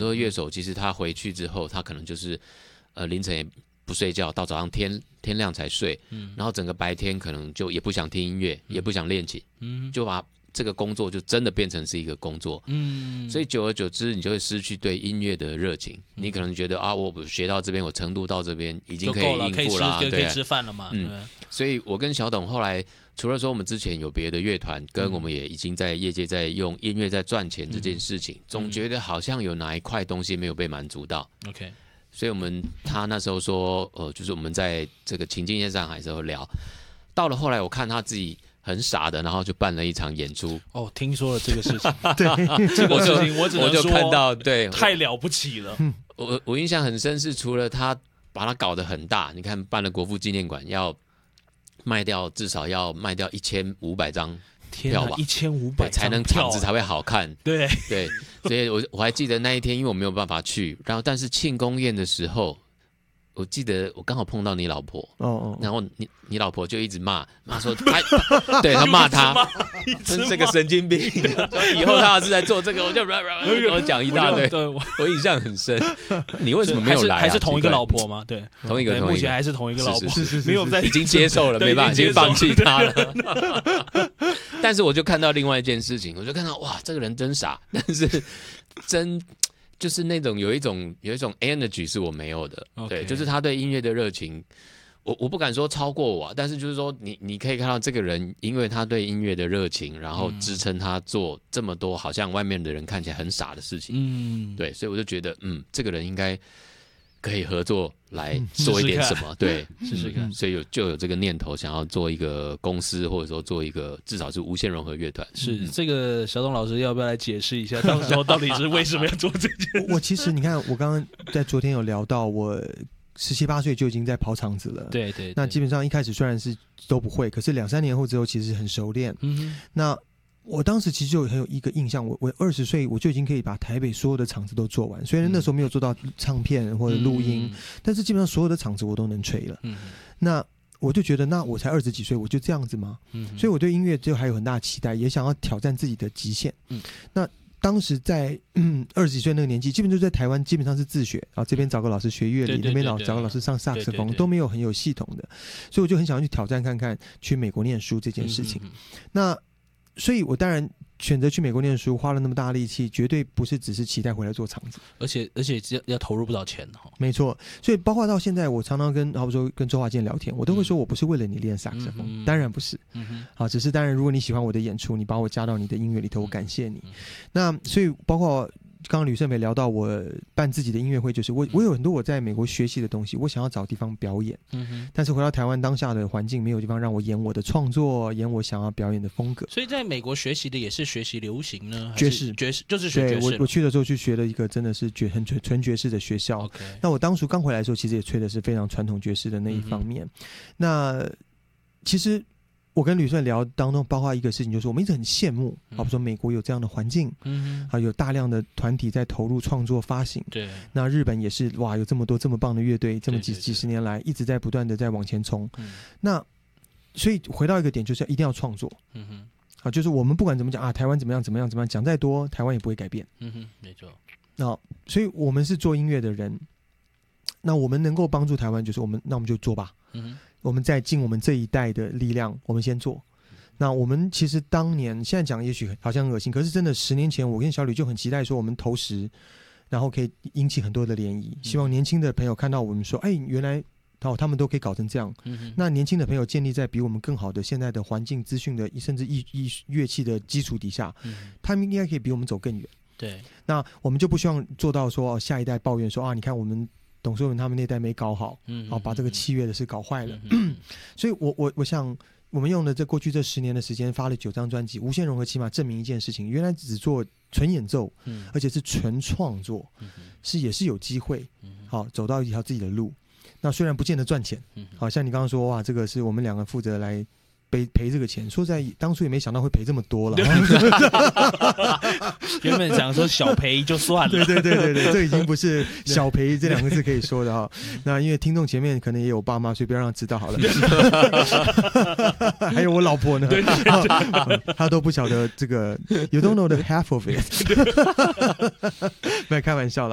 多乐手其实他回去之后，他可能就是凌晨也不睡觉，到早上天亮才睡，然后整个白天可能就也不想听音乐，也不想练琴，就把这个工作就真的变成是一个工作，所以久而久之，你就会失去对音乐的热情。你可能觉得啊，我学到这边，我程度到这边已经可以应付了， 可以吃饭了嘛。 所以我跟小董后来除了说我们之前有别的乐团，跟我们也已经在业界在用音乐在赚钱这件事情，总觉得好像有哪一块东西没有被满足到。 OK， 所以他那时候说，就是我们在这个情境线上海的时候聊，到了后来我看他自己很傻的，然后就办了一场演出。 哦，听说了这个事情， 对， 这个事情我只能说我就看到，对， 太了不起了。 我印象很深是，除了他把它搞得很大，你看办了国父纪念馆要卖掉至少要卖掉1500张票吧 ，1500 才能场子才会好看。 对， 所以我还记得那一天，因为我没有办法去，然后但是庆功宴的时候。我记得我刚好碰到你老婆，然后你老婆就一直骂说对他骂他，真是个神经病。以后他要是在做这个，我讲一大堆，我印象很深。你为什么没有来？ 还是同一个老婆吗？对， 同一个， 目前还是同一个老婆， 是没有在， 已经接受了，没办法，已经放弃他了。但是我就看到另外一件事情，我就看到哇，这个人真傻，但是真。就是那种有一种 energy 是我没有的，对，就是他对音乐的热情，我不敢说超过我，但是就是说你可以看到这个人，因为他对音乐的热情，然后支撑他做这么多好像外面的人看起来很傻的事情，对，所以我就觉得这个人应该可以合作来做一点什么，对， 试试看， 所以就有这个念头，想要做一个公司，或者说做一个至少是无限融合乐团。 是这个小董老师要不要来解释一下，到时候到底是为什么要做这件事？ 我其实你看，我刚刚在昨天有聊到，我17、18岁就已经在跑场子了， 对， 那基本上一开始虽然是都不会，可是2、3年后之后其实很熟练。那我当时其实就很有一个印象，我20岁我就已经可以把台北所有的场子都做完，虽然那时候没有做到唱片或者录音，但是基本上所有的场子我都能吹了。那我就觉得，那我才20几岁，我就这样子吗？所以我对音乐就还有很大的期待，也想要挑战自己的极限。那当时在20几岁那个年纪，基本就在台湾基本上是自学啊，这边找个老师学乐理，那边找个老师上萨克斯风，都没有很有系统的，所以我就很想要去挑战看看去美国念书这件事情。那所以我当然选择去美国念书，花了那么大力气，绝对不是只是期待回来做场子， 而且要投入不少钱。 没错，所以包括到现在，我常常好比说跟周华健聊天，我都会说我不是为了你练萨克斯风，当然不是，好，只是当然如果你喜欢我的演出，你把我加到你的音乐里头，我感谢你。那所以包括刚刚吕胜美聊到我办自己的音乐会，就是我有很多我在美国学习的东西，我想要找地方表演，但是回到台湾当下的环境没有地方让我演我的创作，演我想要表演的风格。 所以在美国学习的也是学习流行呢？ 爵士就是学爵士。 对，我去的时候去学了一个真的是很纯爵士的学校。那我当初刚回来的时候，其实也吹的是非常传统爵士的那一方面。那其实我跟吕胜聊当中，包括一个事情，就是我们一直很羡慕，比如说美国有这样的环境，有大量的团体在投入创作发行。对，那日本也是哇，有这么多这么棒的乐队，这么几十年来一直在不断的在往前冲。那所以回到一个点，就是一定要创作。就是我们不管怎么讲啊，台湾怎么样，讲再多，台湾也不会改变。 没错。 那所以我们是做音乐的人，那我们能够帮助台湾，就是那我们就做吧。我们再尽我们这一代的力量，我们先做。那我们其实当年现在讲也许好像很恶心，可是真的10年前，我跟小吕就很期待说我们投食，然后可以引起很多的涟漪。希望年轻的朋友看到我们说，原来他们都可以搞成这样。那年轻的朋友建立在比我们更好的现在的环境、资讯的甚至乐器的基础底下，他们应该可以比我们走更远。 对， 那我们就不希望做到说下一代抱怨说你看我们董硕文他们那代没搞好，把这个7月的事搞坏了。所以我想我们用了过去这10年的时间，发了9张专辑，无限融合起码证明一件事情，原来只做纯演奏，而且是纯创作，也是有机会走到一条自己的路。那虽然不见得赚钱，好像你刚刚说哇，这个是我们2个负责来赔这个钱，说在当初也没想到会赔这么多了。 原本想说小赔就算了， 对，这已经不是小赔这2个字可以说的哈。那因为听众前面可能也有爸妈，所以不要让他知道好了。还有我老婆呢，她都不晓得这个 ，You don't know the half of it。没开玩笑了。